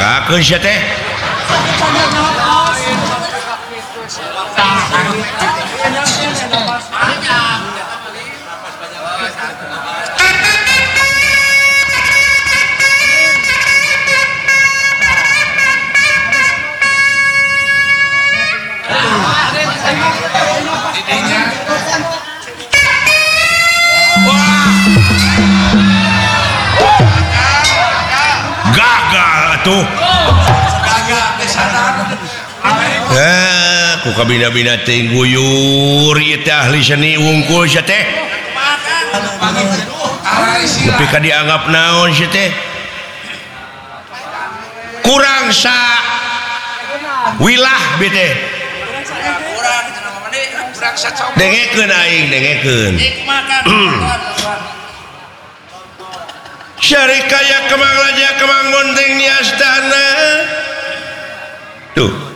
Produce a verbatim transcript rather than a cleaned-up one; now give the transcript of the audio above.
Banggakeun sia teh. Gagal atuh. Eh, ku kabina-bina teh guyur ieu teh ahli seni wungkul sia teh. Tapi ka dianggap naon sia teh? Kurang sa wilah be teh. Dengekeun aing, dengekeun. Syarikaya kemang laja kemang gonteng ni astana. Tuh.